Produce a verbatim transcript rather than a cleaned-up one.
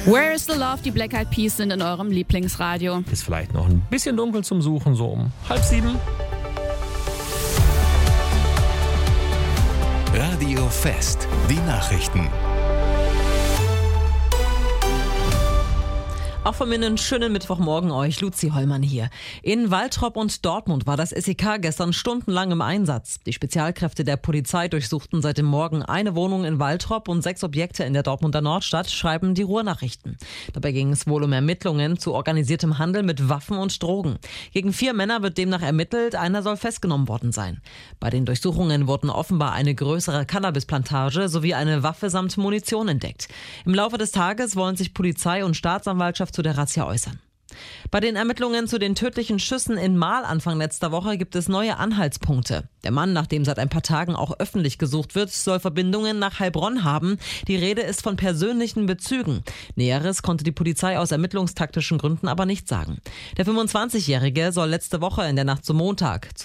Where is the Love? Die Black Eyed Peas sind in eurem Lieblingsradio. Ist vielleicht noch ein bisschen dunkel zum Suchen, so um halb sieben. Radio Fest, die Nachrichten. Auch von mir einen schönen Mittwochmorgen euch, Luzi Hollmann hier. In Waltrop und Dortmund war das S E K gestern stundenlang im Einsatz. Die Spezialkräfte der Polizei durchsuchten seit dem Morgen eine Wohnung in Waltrop und sechs Objekte in der Dortmunder Nordstadt, schreiben die Ruhrnachrichten. Dabei ging es wohl um Ermittlungen zu organisiertem Handel mit Waffen und Drogen. Gegen vier Männer wird demnach ermittelt, einer soll festgenommen worden sein. Bei den Durchsuchungen wurden offenbar eine größere Cannabisplantage sowie eine Waffe samt Munition entdeckt. Im Laufe des Tages wollen sich Polizei und Staatsanwaltschaft zu der Razzia äußern. Bei den Ermittlungen zu den tödlichen Schüssen in Marl Anfang letzter Woche gibt es neue Anhaltspunkte. Der Mann, nach dem seit ein paar Tagen auch öffentlich gesucht wird, soll Verbindungen nach Heilbronn haben. Die Rede ist von persönlichen Bezügen. Näheres konnte die Polizei aus ermittlungstaktischen Gründen aber nicht sagen. Der fünfundzwanzigjährige soll letzte Woche in der Nacht zum Montag